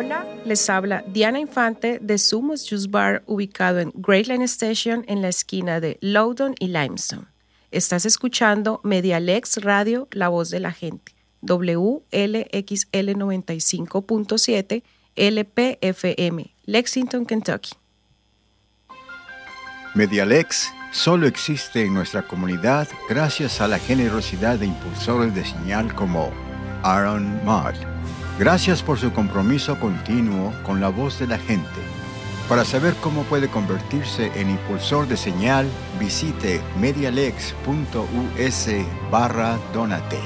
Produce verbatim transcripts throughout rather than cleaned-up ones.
Hola, les habla Diana Infante de Sumos Juice Bar, ubicado en Great Line Station en la esquina de Loudoun y Limestone. Estás escuchando Medialex Radio, La Voz de la Gente, W L X L noventa y cinco punto siete L P F M, Lexington, Kentucky. Medialex solo existe en nuestra comunidad gracias a la generosidad de impulsores de señal como Aaron Mott. Gracias por su compromiso continuo con la voz de la gente. Para saber cómo puede convertirse en impulsor de señal, visite medialex.us barra donate.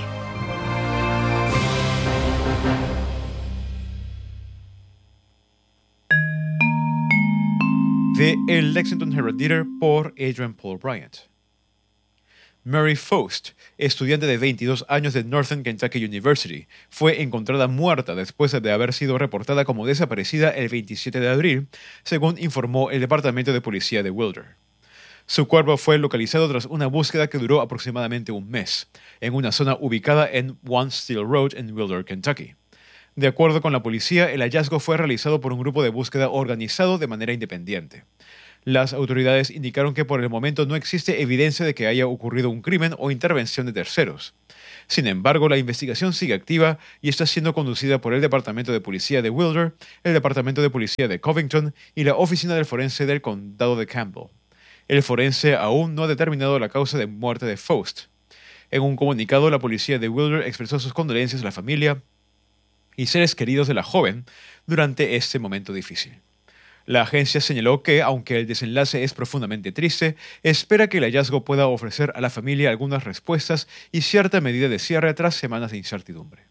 De El Lexington Herald-Leader por Adrian Paul Bryant. Mary Faust, estudiante de veintidós años de Northern Kentucky University, fue encontrada muerta después de haber sido reportada como desaparecida el veintisiete de abril, según informó el Departamento de Policía de Wilder. Su cuerpo fue localizado tras una búsqueda que duró aproximadamente un mes, en una zona ubicada en One Steel Road en Wilder, Kentucky. De acuerdo con la policía, el hallazgo fue realizado por un grupo de búsqueda organizado de manera independiente. Las autoridades indicaron que por el momento no existe evidencia de que haya ocurrido un crimen o intervención de terceros. Sin embargo, la investigación sigue activa y está siendo conducida por el Departamento de Policía de Wilder, el Departamento de Policía de Covington y la Oficina del Forense del Condado de Campbell. El forense aún no ha determinado la causa de muerte de Faust. En un comunicado, la policía de Wilder expresó sus condolencias a la familia y seres queridos de la joven durante este momento difícil. La agencia señaló que, aunque el desenlace es profundamente triste, espera que el hallazgo pueda ofrecer a la familia algunas respuestas y cierta medida de cierre tras semanas de incertidumbre.